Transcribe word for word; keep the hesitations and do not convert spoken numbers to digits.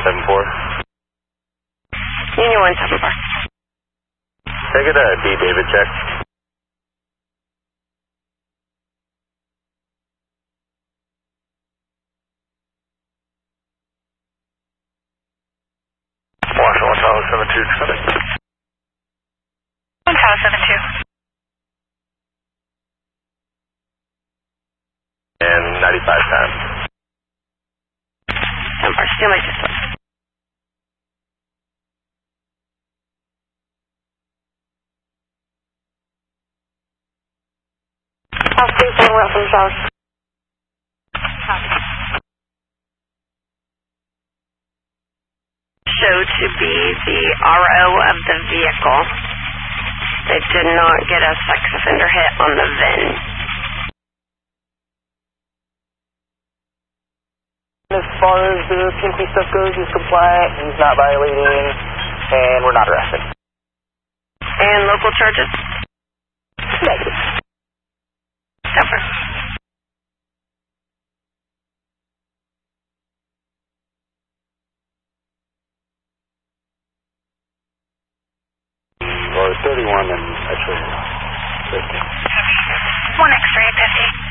seven four. Union one seven four. Can I get a D David check? Marshall, one Tower seven two, coming. one Tower seven two. And ninety-five time. ten four, still my system. I'll see one well from south. Showed to be the R O of the vehicle. They did not get a sex offender hit on the V I N. As far as the P M P stuff goes, he's compliant, he's not violating, and we're not arrested. And local charges? Negative. Cover. Or thirty-one and actually fifty. One X-ray fifty.